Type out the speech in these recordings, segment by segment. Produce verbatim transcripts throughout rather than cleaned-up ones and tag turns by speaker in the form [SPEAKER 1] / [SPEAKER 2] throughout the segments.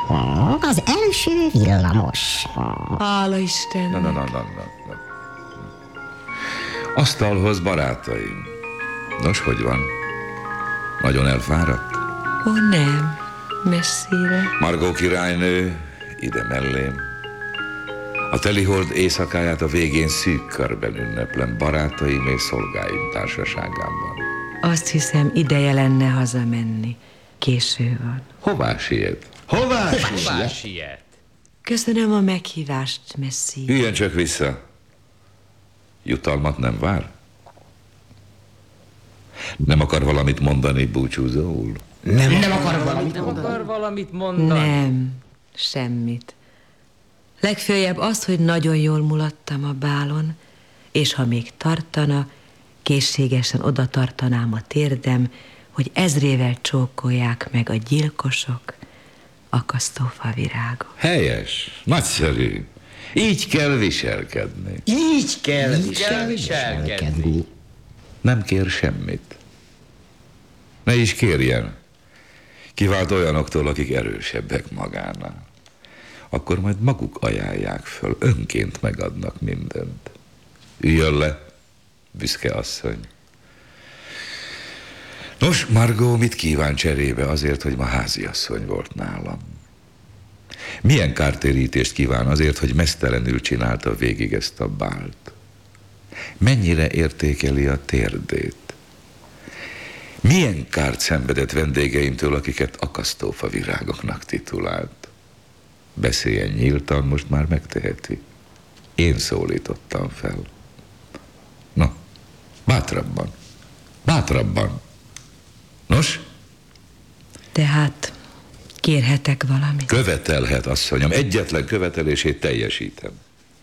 [SPEAKER 1] Az első villamos.
[SPEAKER 2] Hála Isten.
[SPEAKER 3] Na, na, na, na, na, na. Asztalhoz, barátaim. Nos, hogy van? Nagyon elfáradt?
[SPEAKER 2] Ó, nem. Messzire.
[SPEAKER 3] Margó királynő, ide mellém. A telihold éjszakáját a végén szűk körben ünneplem, barátaim és szolgáim társaságában.
[SPEAKER 2] Azt hiszem, ideje lenne hazamenni. Késő van.
[SPEAKER 3] Hová siet?
[SPEAKER 4] Hová?
[SPEAKER 5] Hová siet?
[SPEAKER 2] Köszönöm a meghívást, Messi.
[SPEAKER 3] Üljön csak vissza. Jutalmat nem vár? Nem akar valamit mondani búcsúzóul?
[SPEAKER 4] Nem, nem akar valamit
[SPEAKER 5] Nem
[SPEAKER 4] mondani.
[SPEAKER 5] akar valamit mondani?
[SPEAKER 2] Nem, semmit. Legfőjebb az, hogy nagyon jól mulattam a bálon, és ha még tartana, készségesen oda tartanám a térdem, hogy ezrével csókolják meg a gyilkosok akasztófa virágok.
[SPEAKER 3] Helyes, nagyszerű. Így kell viselkedni.
[SPEAKER 4] Így kell
[SPEAKER 5] Így kell viselkedni.
[SPEAKER 3] Nem kér semmit. Ne is kérjen. Kivált olyanoktól, akik erősebbek magánál. Akkor majd maguk ajánlják föl, önként megadnak mindent. Üljön le, büszke asszony. Nos, Margó, mit kíván cserébe azért, hogy ma háziasszony volt nálam? Milyen kártérítést kíván azért, hogy meztelenül csinálta végig ezt a bált? Mennyire értékeli a térdét? Milyen kárt szenvedett vendégeimtől, akiket akasztófa virágoknak titulált? Beszéljen nyíltan, most már megteheti. Én szólítottam fel. Na, bátrabban, bátrabban. Nos?
[SPEAKER 2] Tehát kérhetek valamit?
[SPEAKER 3] Követelhet, asszonyom, egyetlen követelését teljesítem.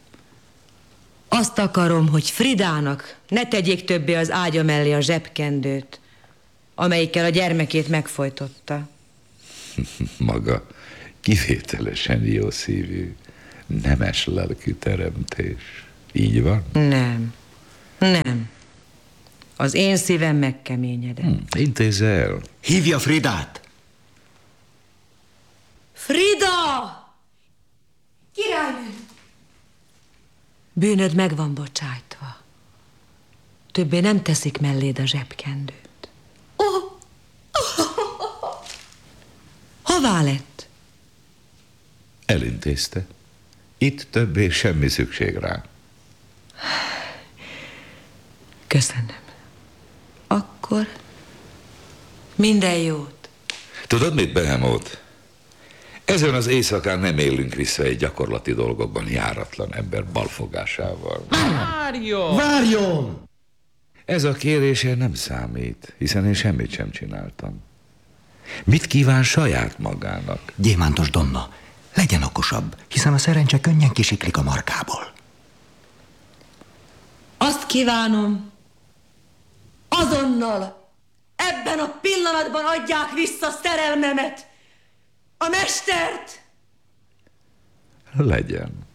[SPEAKER 2] Azt akarom, hogy Fridának ne tegyék többé az ágya mellé a zsebkendőt, amelyikkel a gyermekét megfojtotta.
[SPEAKER 3] Maga kivételesen jó szívű, nemes lelkű teremtés. Így van?
[SPEAKER 2] Nem, nem. Az én szívem megkeményedett.
[SPEAKER 3] Hm, intézze el.
[SPEAKER 4] Hívja Fridát.
[SPEAKER 2] Frida! Királynő! Bűnöd meg van bocsájtva. Többé nem teszik melléd a zsebkendőt. Oh. Hová lett?
[SPEAKER 3] Elintézte. Itt többé semmi szükség rá.
[SPEAKER 2] Köszönöm. Akkor minden jót.
[SPEAKER 3] Tudod mit, Behemót? Ezen az éjszakán nem élünk vissza egy gyakorlati dolgokban járatlan ember balfogásával.
[SPEAKER 5] Várjon!
[SPEAKER 4] Várjon!
[SPEAKER 3] Ez a kérése nem számít, hiszen én semmit sem csináltam. Mit kíván saját magának?
[SPEAKER 4] Gyémántos Donna, legyen okosabb, hiszen a szerencse könnyen kisiklik a markából.
[SPEAKER 2] Azt kívánom, azonnal, ebben a pillanatban adják vissza szerelmemet, a mestert!
[SPEAKER 3] Legyen.